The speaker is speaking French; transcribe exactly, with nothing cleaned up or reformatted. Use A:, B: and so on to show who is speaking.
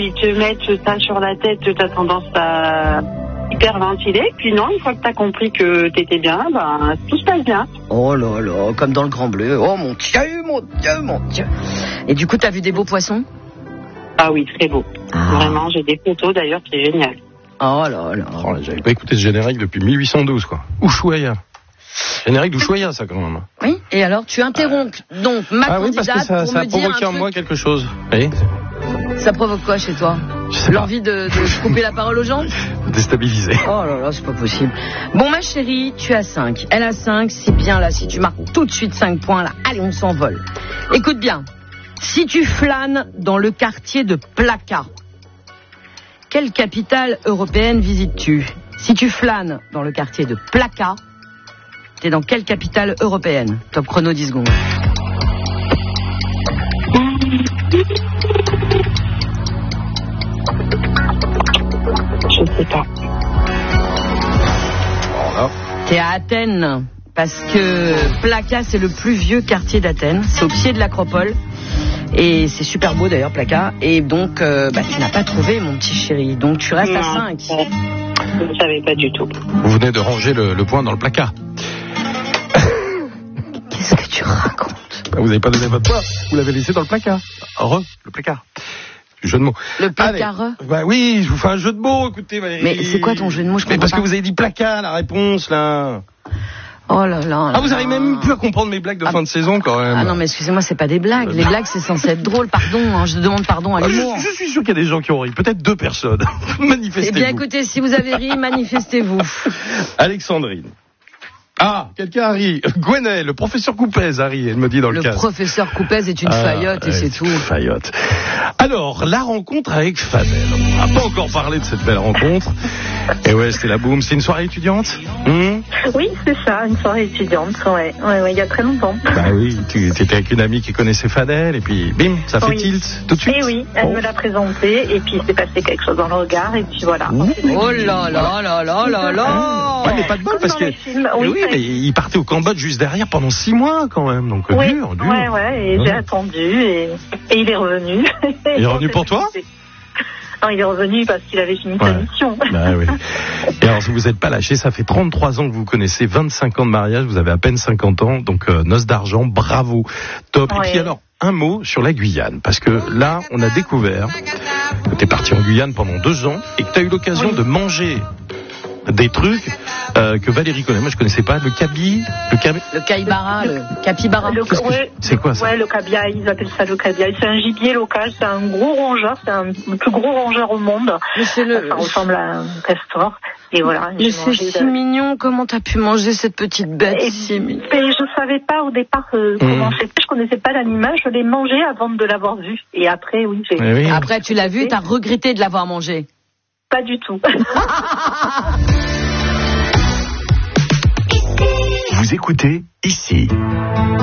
A: ils te mettent ça sur la tête, t'as tendance à hyperventiler. Puis non, une fois que t'as compris que t'étais bien, ben, tout se passe bien.
B: Oh là là, comme dans le Grand Bleu. Oh mon Dieu, mon Dieu, mon Dieu. Et du coup, t'as vu des beaux poissons?
A: Ah oui, très beau.
B: Ah.
A: Vraiment, j'ai des photos d'ailleurs, c'est génial.
B: Oh là là.
C: Oh, j'avais pas écouté ce générique depuis mille huit cent douze, quoi. Ushuaïa. Générique d'Ushuaïa, ça, quand même.
B: Oui, et alors, tu interromps donc ma
C: Ah oui,
B: candidate
C: parce que ça,
B: pour
C: ça a
B: me dire
C: provoqué
B: un
C: en
B: truc.
C: moi quelque chose. Oui,
B: Ça provoque quoi chez toi?
C: je sais pas.
B: L'envie de, de couper la parole aux gens?
C: Déstabilisé.
B: Oh là là, c'est pas possible. Bon, ma chérie, tu as cinq. Elle a cinq, c'est bien là. Si tu marques tout de suite cinq points, là, allez, on s'envole. Écoute bien. Si tu flânes dans le quartier de Plaka, quelle capitale européenne visites-tu? Si tu flânes dans le quartier de Plaka, t'es dans quelle capitale européenne? Top chrono, dix secondes.
A: Je sais pas.
C: Voilà.
B: T'es à Athènes, parce que Plaka, c'est le plus vieux quartier d'Athènes. C'est au pied de l'Acropole. Et c'est super beau d'ailleurs, Plaka. Et donc, euh, bah, tu n'as pas trouvé, mon petit chéri. Donc, tu restes à
A: Non,
B: cinq.
A: Je ne savais pas du tout.
C: Vous venez de ranger le, le point dans le placard.
B: Qu'est-ce que tu racontes?
C: Bah, vous n'avez pas donné votre point, vous l'avez laissé dans le placard. Re, le placard. Jeu de mots.
B: Le placard.
C: Allez. Bah oui, je vous fais un jeu de mots, écoutez Valérie.
B: Mais c'est quoi ton jeu de mots? Je
C: Mais
B: comprends
C: parce
B: pas.
C: que vous avez dit placard, la réponse, là.
B: Oh là là.
C: Ah, vous arrivez même plus à comprendre mes blagues de
B: Ah.
C: fin de saison, quand même.
B: Ah non, mais excusez-moi, c'est pas des blagues. Les blagues, c'est censé être drôle. Pardon, hein, je demande pardon à
C: Ah,
B: l'humour.
C: je, je suis sûr qu'il y a des gens qui ont ri. Peut-être deux personnes.
B: Eh
C: Manifestez-vous.
B: bien, écoutez, si vous avez ri, manifestez-vous.
C: Alexandrine. Ah, quelqu'un a ri. Gwenet, le professeur Coupez a ri, elle me dit dans le,
B: Le
C: cas.
B: professeur Coupez est une
C: Ah,
B: faillotte et
C: ouais,
B: c'est tout.
C: Faillotte. Alors, la rencontre avec Fadel. On n'a pas encore parlé de cette belle rencontre. Et ouais, c'était la boum. C'est une soirée étudiante hmm
D: Oui, c'est ça, une soirée étudiante, ouais, ouais, ouais, il y a très longtemps.
C: Bah oui, tu étais avec une amie qui connaissait Fadel, et puis bim, ça fait
D: Oui.
C: tilt tout de suite.
D: Et oui, elle
C: Oh.
D: me l'a présenté, et puis il s'est passé quelque chose dans le regard, et puis voilà.
B: Oh là là là là là là.
C: Ouais, mais pas de bol
D: Comme
C: parce
D: dans
C: que.
D: les films,
C: oui,
D: oui,
C: mais il partait au Cambodge juste derrière pendant six mois quand même, donc
D: Oui,
C: dur, dur.
D: ouais, ouais, et
C: Ouais.
D: j'ai attendu, et, et il est revenu.
C: Il est revenu pour toi?
D: Non, il est revenu parce qu'il avait fini sa
C: Ouais.
D: mission.
C: Bah oui. Et alors, si vous n'êtes pas lâché, ça fait trente-trois ans que vous vous connaissez, vingt-cinq ans de mariage, vous avez à peine cinquante ans, donc euh, noces d'argent, bravo, top.
D: Ouais.
C: Et puis alors, un mot sur la Guyane, parce que là, on a découvert que tu es parti en Guyane pendant deux ans et que tu as eu l'occasion
D: Oui.
C: de manger des trucs euh, que Valérie connaît. Moi, je connaissais pas. Le cabi, le cabi.
B: Le caïbara, le capybara.
D: Le-
C: Qu'est-ce que
D: ouais,
C: c'est quoi ça?
D: Ouais, le cabiai, ils appellent ça le cabiai. C'est un gibier local, c'est un gros rongeur, c'est un, le plus gros rongeur au monde.
B: Mais c'est le...
D: Ça ressemble à un castor. Et voilà.
B: Mais
D: j'ai
B: c'est
D: mangé
B: si
D: de-
B: mignon, comment t'as pu manger cette petite bête
D: Et,
B: si mignonne?
D: et je savais pas au départ euh, comment c'était. Je connaissais pas l'animal. Je l'ai mangé avant de l'avoir vu. Et après, oui, j'ai.
C: Eh oui.
B: Après, tu l'as vu, t'as regretté de l'avoir mangé.
D: Pas du tout.
E: Vous écoutez ici.